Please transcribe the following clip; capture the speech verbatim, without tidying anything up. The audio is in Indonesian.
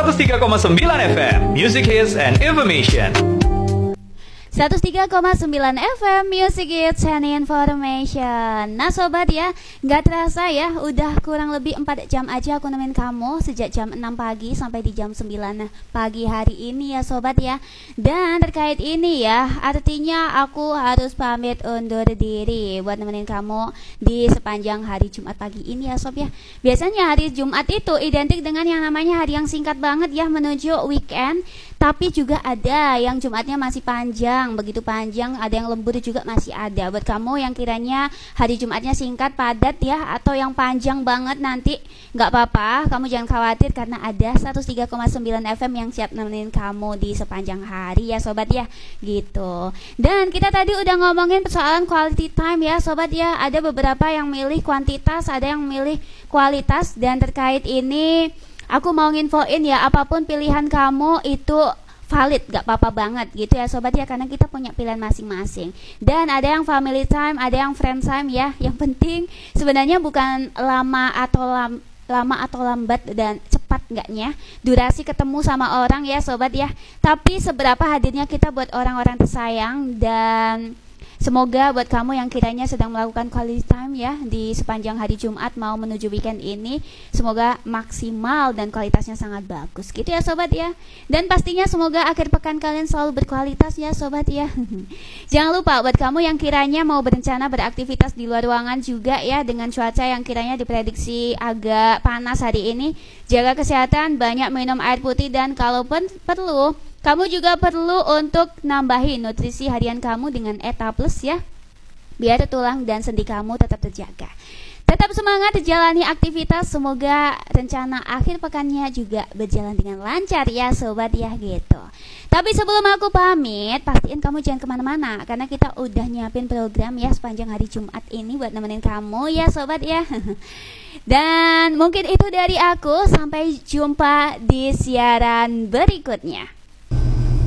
seratus tiga koma sembilan F M Music Hits and Information. seratus tiga koma sembilan F M Music Hits and Information. Nah sobat ya, gak terasa ya, udah kurang lebih empat jam aja aku nemenin kamu sejak jam enam pagi sampai di jam sembilan pagi hari ini ya sobat ya. Dan terkait ini ya, artinya aku harus pamit undur diri buat nemenin kamu di sepanjang hari Jumat pagi ini ya sob ya. Biasanya hari Jumat itu identik dengan yang namanya hari yang singkat banget ya menuju weekend. Tapi juga ada yang Jumatnya masih panjang, begitu panjang, ada yang lembur juga masih ada. Buat kamu yang kiranya hari Jumatnya singkat, padat ya, atau yang panjang banget nanti, gak apa-apa, kamu jangan khawatir karena ada seratus tiga koma sembilan F M yang siap nemenin kamu di sepanjang hari ya sobat ya, gitu. Dan kita tadi udah ngomongin persoalan quality time ya sobat ya. Ada beberapa yang milih kuantitas, ada yang milih kualitas. Dan terkait ini aku mau nginfoin ya, apapun pilihan kamu itu valid, gak apa-apa banget gitu ya sobat ya, karena kita punya pilihan masing-masing. Dan ada yang family time, ada yang friend time ya. Yang penting sebenarnya bukan lama atau lam, lama atau lambat dan cepat enggaknya durasi ketemu sama orang ya sobat ya, tapi seberapa hadirnya kita buat orang-orang tersayang. Dan semoga buat kamu yang kiranya sedang melakukan quality time ya di sepanjang hari Jumat mau menuju weekend ini, semoga maksimal dan kualitasnya sangat bagus gitu ya sobat ya. Dan pastinya semoga akhir pekan kalian selalu berkualitas ya sobat ya. Jangan lupa buat kamu yang kiranya mau berencana beraktivitas di luar ruangan juga ya, dengan cuaca yang kiranya diprediksi agak panas hari ini, jaga kesehatan, banyak minum air putih, dan kalaupun perlu kamu juga perlu untuk nambahin nutrisi harian kamu dengan Eta Plus ya, biar tulang dan sendi kamu tetap terjaga. Tetap semangat jalani aktivitas, semoga rencana akhir pekannya juga berjalan dengan lancar ya sobat ya gitu. Tapi sebelum aku pamit, pastiin kamu jangan kemana-mana, karena kita udah nyiapin program ya sepanjang hari Jumat ini buat nemenin kamu ya sobat ya. Dan mungkin itu dari aku, sampai jumpa di siaran berikutnya.